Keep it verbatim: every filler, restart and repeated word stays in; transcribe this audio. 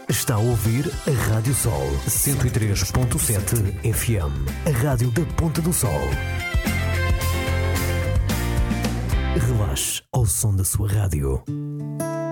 Está a ouvir a Rádio Sol cento e três ponto sete F M, a rádio da Ponta do Sol. Relaxe ao som da sua rádio.